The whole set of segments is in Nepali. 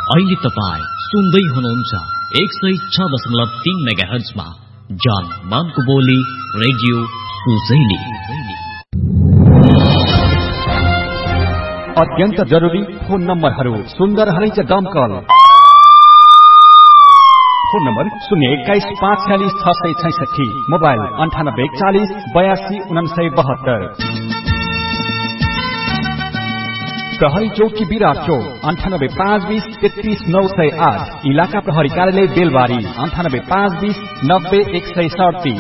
अहिले तपाईँ सुन्दै हुनुहुन्छ 106.3 मेगाहर्जमा जान मानको बोली रेडियो सुजैली। अत्यन्त जरुरी फोन नम्बरहरू सुन्दर हरैच दमकल। Phone number 021-546-666, mobile 9840-82-972। प्रहरी चौकी विराट चौक 98-520-33-908। इलाका प्रहरी कार्यालय बेलबारी 98-520-90-137।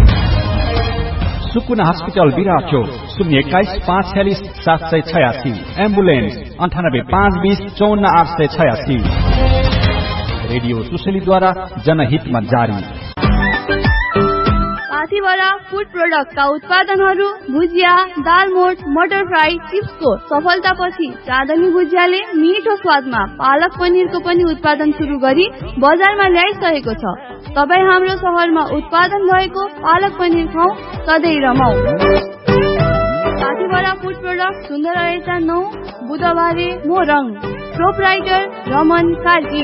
सुकुना हस्पिटल विराट चौक 021-546-786। एम्बुलेन्स 98-520-54-886। रेडियो सुशेलीद्वारा जनहितमा जारी। पाथीभरा फूड प्रोडक्टका उत्पादनहरू भुजिया, दालमोट, मटर फ्राई, चिप्सको सफलतापछि चाँदनी भुजियाले मिठो स्वादमा पालक पनिरको पनि उत्पादन सुरु गरी बजारमा ल्याइसकेको छ। तपाईँ हाम्रो शहरमा उत्पादन भएको पालक पनिर खाऊ, सधैँ रमाऊ। पाथीभरा फूड प्रोडक्ट सुन्दर रहेछ 9 बुधबारे मोरङ। प्रोपराइटर रमन कार्की।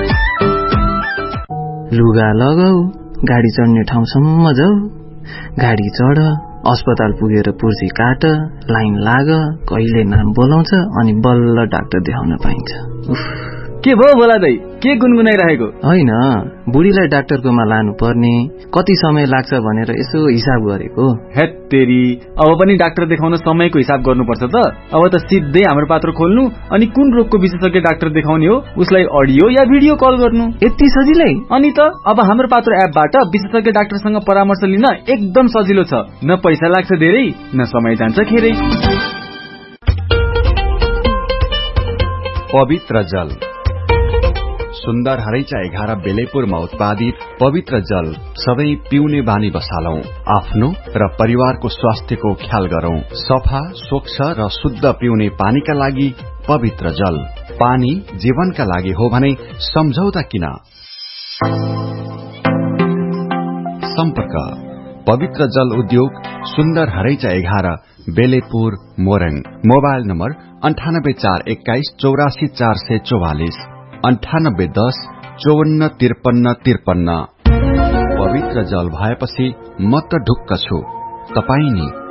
लुगा लगाऊ, गाडी चढ्ने ठाउँसम्म जाऊ, गाडी चढ, अस्पताल पुगेर पुर्जी काट, लाइन लाग, कहिले नाम बोलाउँछ अनि बल्ल डाक्टर देखाउन पाइन्छ। के भयो बोला दाइ, के गुनगुनाइरहेको? होइन, बुढीलाई डाक्टरकोमा लानु पर्ने, कति समय लाग्छ भनेर यसो हिसाब गरेको। हेट तेरी, अब पनि डाक्टर देखाउन समयको हिसाब गर्नुपर्छ त। अब त सिधै हाम्रो पात्र खोल्नु अनि कुन रोगको विशेषज्ञ डाक्टर देखाउने हो उसलाई अडियो या भिडियो कल गर्नु। यति सजिलै? अनि त अब हाम्रो पात्र एपबाट विशेषज्ञ डाक्टरसँग परामर्श लिन एकदम सजिलो छ। न पैसा लाग्छ धेरै, न समय जान्छ खेरै। पवित्र जल सुन्दर हरैचा 11 बेलेपुरमा उत्पादित पवित्र जल सधैँ पिउने बानी बसालौं। आफ्नो र परिवारको स्वास्थ्यको ख्याल गरौं। सफा, स्वच्छ र शुद्ध पिउने पानीका लागि पवित्र जल। पानी जीवनका लागि हो भने सम्झौता किन? सम्पर्क पवित्र जल उद्योग, सुन्दर हरैचा 11 बेलेपुर मोरङ। Mobile number 9841144444, 9810545353। पवित्र जल भएपछि म त ढुक्क छु, तपाई नि